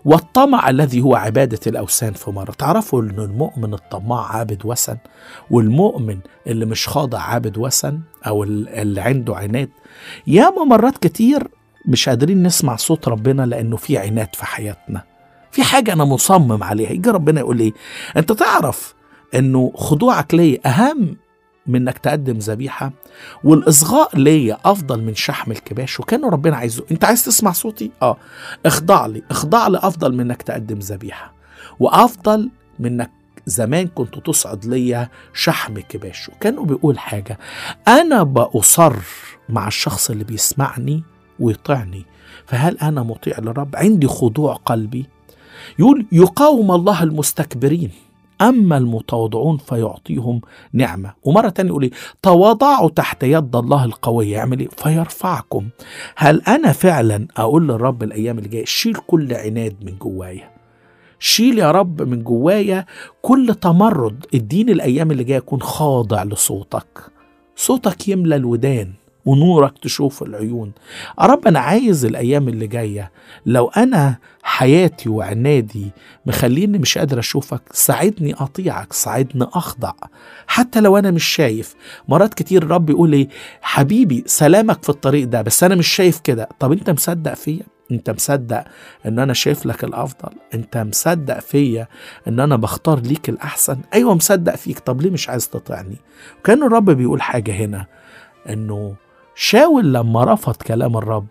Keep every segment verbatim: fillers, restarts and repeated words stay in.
والطمع الذي هو عبادة الأوثان في مرة. تعرفوا أن المؤمن الطماع عابد وثن، والمؤمن اللي مش خاضع عابد وثن، أو اللي عنده عناد. ياما مرات كتير مش قادرين نسمع صوت ربنا لأنه في عناد في حياتنا، في حاجة أنا مصمم عليها. يجي ربنا يقول لي أنت تعرف أنه خضوعك لي أهم من أنك تقدم ذبيحة، والإصغاء لي أفضل من شحم الكباش. وكانوا ربنا عايزه، أنت عايز تسمع صوتي؟ آه اخضع لي، اخضع لي أفضل من أنك تقدم ذبيحة، وأفضل من أنك زمان كنت تصعد لي شحم كباش. وكانوا بيقول حاجة، أنا بأصر مع الشخص اللي بيسمعني ويطيعني، فهل أنا مطيع للرب؟ عندي خضوع قلبي. يقول يقاوم الله المستكبرين، أما المتواضعون فيعطيهم نعمة. ومرة تانية يقول تواضعوا تحت يد الله القوية، يعمل إيه؟ فيرفعكم. هل أنا فعلا أقول للرب الأيام اللي جاية شيل كل عناد من جوايا، شيل يا رب من جوايا كل تمرد، اديني الأيام اللي جاية أكون خاضع لصوتك، صوتك يملى الودان ونورك تشوف العيون. يا رب أنا عايز الأيام اللي جاية لو أنا حياتي وعنادي مخليني مش قادر أشوفك، ساعدني أطيعك، ساعدني أخضع حتى لو أنا مش شايف. مرات كتير الرب يقول لي حبيبي سلامك في الطريق ده، بس أنا مش شايف كده. طب أنت مصدق فيا؟ أنت مصدق أن أنا شايف لك الأفضل؟ أنت مصدق فيا أن أنا بختار ليك الأحسن؟ أيوة مصدق فيك. طب ليه مش عايز تطيعني؟ وكان الرب بيقول حاجة هنا، أنه شاول لما رفض كلام الرب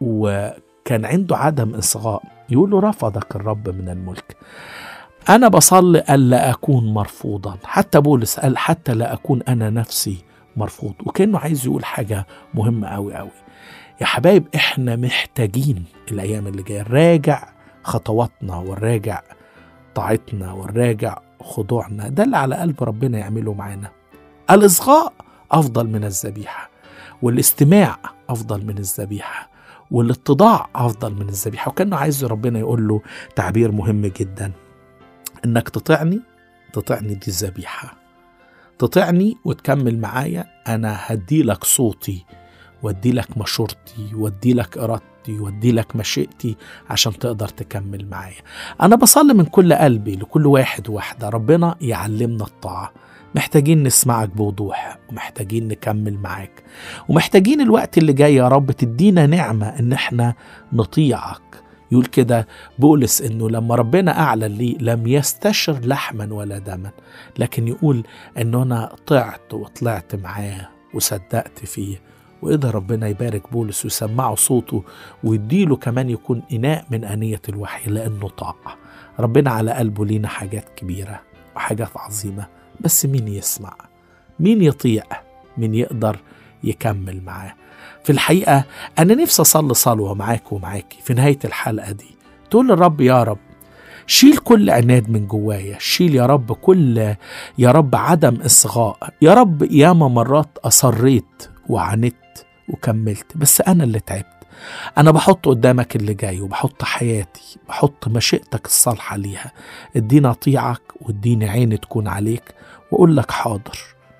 وكان عنده عدم إصغاء، يقول له رفضك الرب من الملك. أنا بصلي ألا أكون مرفوضا. حتى بولس قال حتى لا أكون أنا نفسي مرفوض. وكأنه عايز يقول حاجة مهمة أوي أوي يا حبايب، إحنا محتاجين الأيام اللي جاية نراجع خطواتنا ونراجع طاعتنا ونراجع خضوعنا. ده اللي على قلب ربنا يعمله معانا. الإصغاء أفضل من الذبيحة، والاستماع أفضل من الذبيحة، والاتضاع أفضل من الذبيحة. وكأنه عايز ربنا يقول له تعبير مهم جدا، إنك تطيعني، تطيعني دي الذبيحة، تطيعني وتكمل معايا، أنا هدي لك صوتي وادي لك مشورتي وادي لك إرادتي وادي لك مشيئتي عشان تقدر تكمل معايا. أنا بصلي من كل قلبي لكل واحد واحدة ربنا يعلمنا الطاعة. محتاجين نسمعك بوضوح، ومحتاجين نكمل معاك، ومحتاجين الوقت اللي جاي يا رب تدينا نعمة ان احنا نطيعك. يقول كده بولس انه لما ربنا اعلن لي لم يستشر لحما ولا دما، لكن يقول انه انا طعت وطلعت معاه وصدقت فيه. وقدر ربنا يبارك بولس ويسمعه صوته ويديله كمان يكون إناء من آنية الوحي لأنه طاع. ربنا على قلبه لينا حاجات كبيرة وحاجات عظيمة، بس مين يسمع؟ مين يطيع؟ مين يقدر يكمل معاه؟ في الحقيقة أنا نفسي أصلي صلوة معاك ومعاكي في نهاية الحلقة دي، تقول للرب يا رب شيل كل عناد من جوايا، شيل يا رب كل يا رب عدم إصغاء. يا رب ياما مرات أصريت وعانيت وكملت، بس أنا اللي تعبت. أنا بحط قدامك اللي جاي وبحط حياتي، بحط مشيئتك الصالحة ليها. ادينا أطيعك واديني عين تكون عليك وأقول لك حاضر،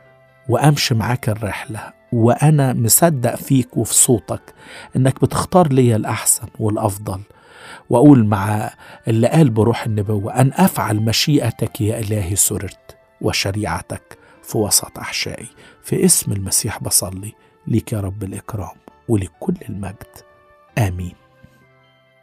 وأمشي معاك الرحلة وأنا مصدق فيك وفي صوتك إنك بتختار لي الأحسن والأفضل. وأقول مع اللي قال بروح النبوة أن أفعل مشيئتك يا إلهي سررت، وشريعتك في وسط أحشائي. في اسم المسيح بصلي ليك يا رب الإكرام ولكل المجد، آمين.